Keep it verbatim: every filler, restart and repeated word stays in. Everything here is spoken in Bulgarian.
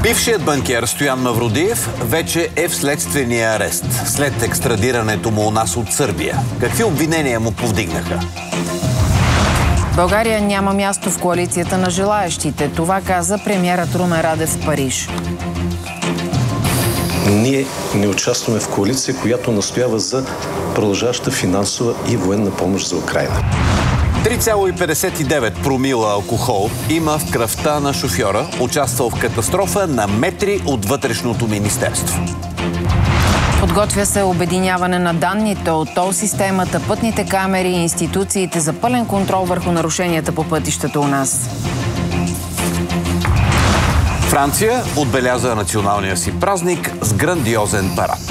Бившият банкер Стоян Мавродиев вече е в следствения арест след екстрадирането му у нас от Сърбия. Какви обвинения му повдигнаха? България няма място в коалицията на желаещите. Това каза премиерът Румен Радев в Париж. Ние не участваме в коалиция, която настоява за продължаваща финансова и военна помощ за Украйна. три цяло петдесет и девет промила алкохол има в кръвта на шофьора, участвал в катастрофа на метри от Вътрешното министерство. Подготвя се обединяване на данните от тол системата, пътните камери и институциите за пълен контрол върху нарушенията по пътищата у нас. Франция отбеляза националния си празник с грандиозен парад.